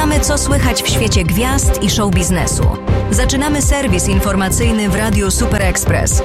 Sprawdzamy, co słychać w świecie gwiazd i show biznesu. Zaczynamy serwis informacyjny w Radiu Super Express.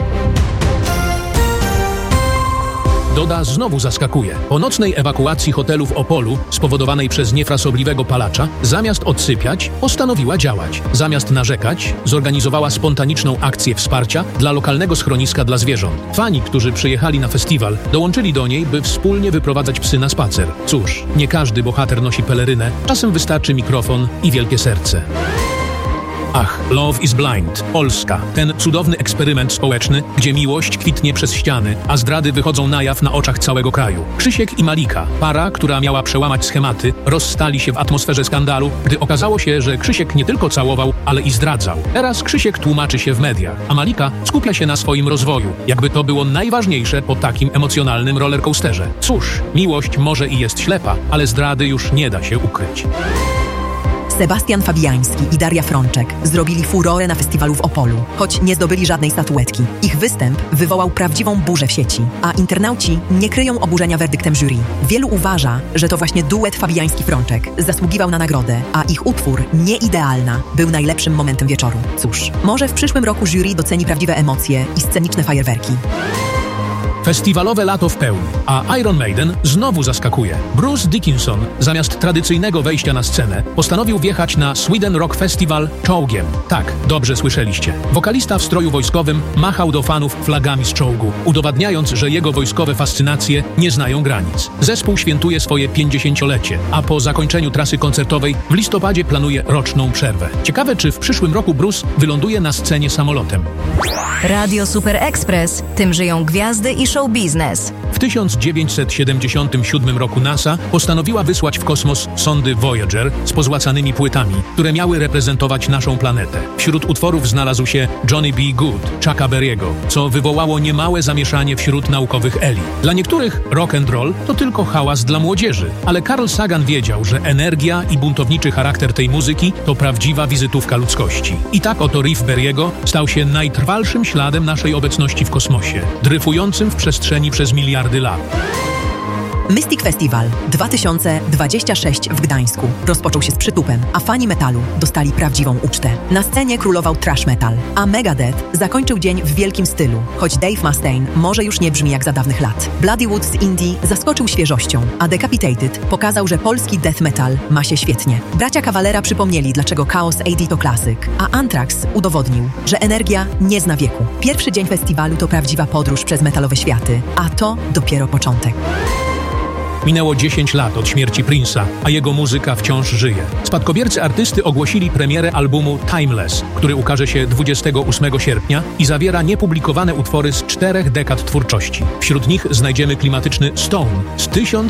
Doda znowu zaskakuje. Po nocnej ewakuacji hotelu w Opolu, spowodowanej przez niefrasobliwego palacza, zamiast odsypiać, postanowiła działać. Zamiast narzekać, zorganizowała spontaniczną akcję wsparcia dla lokalnego schroniska dla zwierząt. Fani, którzy przyjechali na festiwal, dołączyli do niej, by wspólnie wyprowadzać psy na spacer. Cóż, nie każdy bohater nosi pelerynę, czasem wystarczy mikrofon i wielkie serce. Ach, Love is Blind, Polska. Ten cudowny eksperyment społeczny, gdzie miłość kwitnie przez ściany, a zdrady wychodzą na jaw na oczach całego kraju. Krzysiek i Malika, para, która miała przełamać schematy, rozstali się w atmosferze skandalu, gdy okazało się, że Krzysiek nie tylko całował, ale i zdradzał. Teraz Krzysiek tłumaczy się w mediach, a Malika skupia się na swoim rozwoju, jakby to było najważniejsze po takim emocjonalnym rollercoasterze. Cóż, miłość może i jest ślepa, ale zdrady już nie da się ukryć. Sebastian Fabiański i Daria Frączek zrobili furorę na festiwalu w Opolu, choć nie zdobyli żadnej statuetki. Ich występ wywołał prawdziwą burzę w sieci, a internauci nie kryją oburzenia werdyktem jury. Wielu uważa, że to właśnie duet Fabiański-Frączek zasługiwał na nagrodę, a ich utwór Nieidealna był najlepszym momentem wieczoru. Cóż, może w przyszłym roku jury doceni prawdziwe emocje i sceniczne fajerwerki. Festiwalowe lato w pełni, a Iron Maiden znowu zaskakuje. Bruce Dickinson zamiast tradycyjnego wejścia na scenę postanowił wjechać na Sweden Rock Festival czołgiem. Tak, dobrze słyszeliście. Wokalista w stroju wojskowym machał do fanów flagami z czołgu, udowadniając, że jego wojskowe fascynacje nie znają granic. Zespół świętuje swoje 50-lecie, a po zakończeniu trasy koncertowej w listopadzie planuje roczną przerwę. Ciekawe, czy w przyszłym roku Bruce wyląduje na scenie samolotem. Radio Super Express. Tym żyją gwiazdy i show biznes. W 1977 roku NASA postanowiła wysłać w kosmos sondy Voyager z pozłacanymi płytami, które miały reprezentować naszą planetę. Wśród utworów znalazł się Johnny B. Good, Chucka Berry'ego, co wywołało niemałe zamieszanie wśród naukowych elit. Dla niektórych rock and roll to tylko hałas dla młodzieży, ale Carl Sagan wiedział, że energia i buntowniczy charakter tej muzyki to prawdziwa wizytówka ludzkości. I tak oto riff Berry'ego stał się najtrwalszym śladem naszej obecności w kosmosie, dryfującym w przestrzeni przez miliardy lat. Mystic Festival 2026 w Gdańsku rozpoczął się z przytupem, a fani metalu dostali prawdziwą ucztę. Na scenie królował thrash metal, a Megadeth zakończył dzień w wielkim stylu, choć Dave Mustaine może już nie brzmi jak za dawnych lat. Bloody Woods z Indii zaskoczył świeżością, a Decapitated pokazał, że polski death metal ma się świetnie. Bracia Cavalera przypomnieli, dlaczego Chaos AD to klasyk, a Anthrax udowodnił, że energia nie zna wieku. Pierwszy dzień festiwalu to prawdziwa podróż przez metalowe światy, a to dopiero początek. Minęło 10 lat od śmierci Prince'a, a jego muzyka wciąż żyje. Spadkobiercy artysty ogłosili premierę albumu Timeless, który ukaże się 28 sierpnia i zawiera niepublikowane utwory z 4 dekad twórczości. Wśród nich znajdziemy klimatyczny Stone z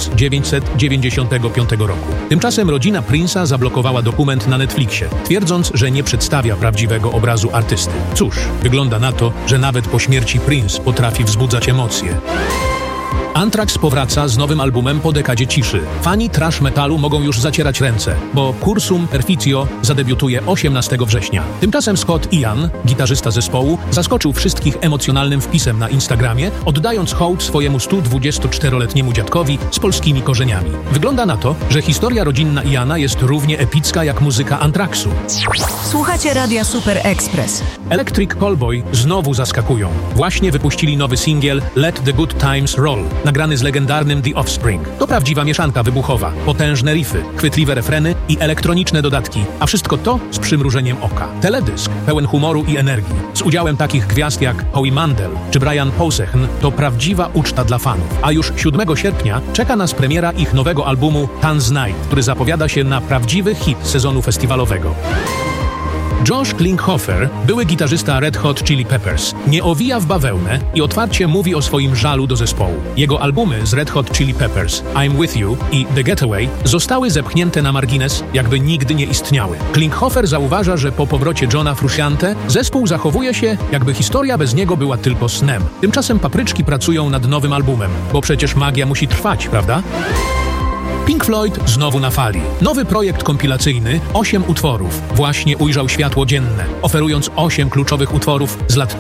1995 roku. Tymczasem rodzina Prince'a zablokowała dokument na Netflixie, twierdząc, że nie przedstawia prawdziwego obrazu artysty. Cóż, wygląda na to, że nawet po śmierci Prince potrafi wzbudzać emocje. Anthrax powraca z nowym albumem po dekadzie ciszy. Fani thrash metalu mogą już zacierać ręce, bo Cursum Perficio zadebiutuje 18 września. Tymczasem Scott Ian, gitarzysta zespołu, zaskoczył wszystkich emocjonalnym wpisem na Instagramie, oddając hołd swojemu 124-letniemu dziadkowi z polskimi korzeniami. Wygląda na to, że historia rodzinna Iana jest równie epicka jak muzyka Anthraxu. Słuchacie Radia Super Express. Electric Callboy znowu zaskakują. Właśnie wypuścili nowy singiel Let the Good Times Roll, nagrany z legendarnym The Offspring. To prawdziwa mieszanka wybuchowa, potężne riffy, chwytliwe refreny i elektroniczne dodatki, a wszystko to z przymrużeniem oka. Teledysk pełen humoru i energii, z udziałem takich gwiazd jak Howie Mandel czy Brian Posehn, to prawdziwa uczta dla fanów. A już 7 sierpnia czeka nas premiera ich nowego albumu Tanz Night, który zapowiada się na prawdziwy hit sezonu festiwalowego. Josh Klinghoffer, były gitarzysta Red Hot Chili Peppers, nie owija w bawełnę i otwarcie mówi o swoim żalu do zespołu. Jego albumy z Red Hot Chili Peppers, I'm With You i The Getaway zostały zepchnięte na margines, jakby nigdy nie istniały. Klinghoffer zauważa, że po powrocie Johna Frusciante zespół zachowuje się, jakby historia bez niego była tylko snem. Tymczasem Papryczki pracują nad nowym albumem, bo przecież magia musi trwać, prawda? Pink Floyd znowu na fali. Nowy projekt kompilacyjny, 8 utworów, właśnie ujrzał światło dzienne, oferując 8 kluczowych utworów z lat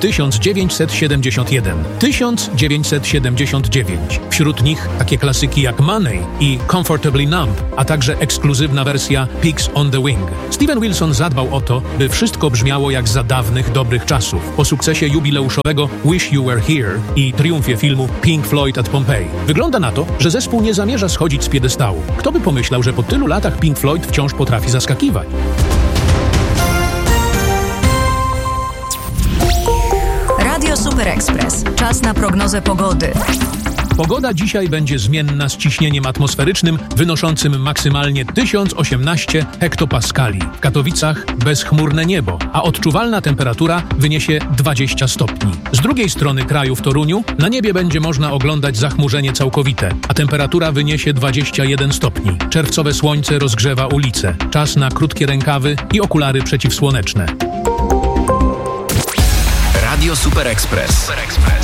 1971-1979. Wśród nich takie klasyki jak Money i Comfortably Numb, a także ekskluzywna wersja Pigs on the Wing. Steven Wilson zadbał o to, by wszystko brzmiało jak za dawnych, dobrych czasów. Po sukcesie jubileuszowego Wish You Were Here i triumfie filmu Pink Floyd at Pompeii. Wygląda na to, że zespół nie zamierza schodzić z piedestału. Kto by pomyślał, że po tylu latach Pink Floyd wciąż potrafi zaskakiwać? Radio Super Express. Czas na prognozę pogody. Pogoda dzisiaj będzie zmienna z ciśnieniem atmosferycznym wynoszącym maksymalnie 1018 hektopaskali. W Katowicach bezchmurne niebo, a odczuwalna temperatura wyniesie 20 stopni. Z drugiej strony kraju w Toruniu na niebie będzie można oglądać zachmurzenie całkowite, a temperatura wyniesie 21 stopni. Czerwcowe słońce rozgrzewa ulice. Czas na krótkie rękawy i okulary przeciwsłoneczne. Radio Super Express.